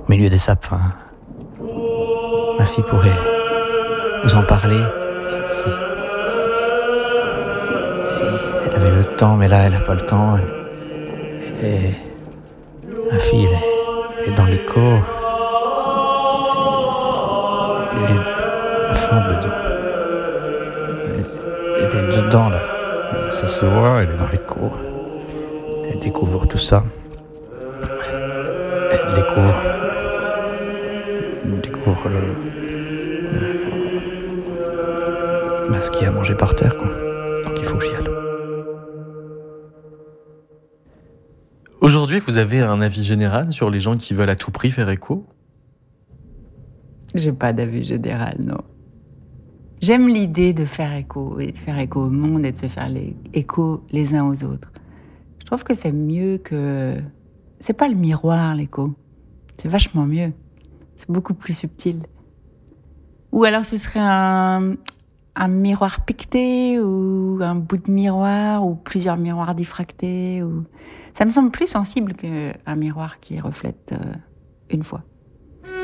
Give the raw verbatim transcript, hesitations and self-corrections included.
au milieu des sapins. Ma fille pourrait vous en parler si, si, si, si, si elle avait le temps, mais là elle n'a pas le temps. Elle, elle, ma fille, elle est, elle est dans l'écho. Elle est à fond dedans. Elle, elle est dedans là. Ça se voit, elle est dans l'écho. Elle découvre tout ça. Elle découvre. Elle découvre le. le bah, ce qu'il y a à manger par terre, quoi. Donc il faut que j'y aille. Aujourd'hui, vous avez un avis général sur les gens qui veulent à tout prix faire écho ? J'ai pas d'avis général, non. J'aime l'idée de faire écho, et de faire écho au monde, et de se faire les, écho les uns aux autres. Je trouve que c'est mieux que... C'est pas le miroir, l'écho. C'est vachement mieux. C'est beaucoup plus subtil. Ou alors ce serait un, un miroir piqueté, ou un bout de miroir, ou plusieurs miroirs diffractés. Ou... Ça me semble plus sensible qu'un miroir qui reflète euh, une fois.